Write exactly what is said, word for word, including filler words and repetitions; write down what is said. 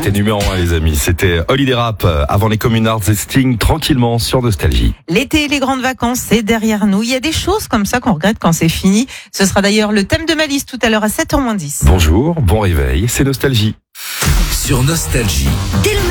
c'était numéro un, les amis. C'était Holiday Rap avant les Communards et Sting, tranquillement sur Nostalgie. L'été et les grandes vacances, c'est derrière nous. Il y a des choses comme ça qu'on regrette quand c'est fini. Ce sera d'ailleurs le thème de ma liste tout à l'heure à sept heures moins dix. Bonjour, bon réveil, c'est Nostalgie. Sur Nostalgie.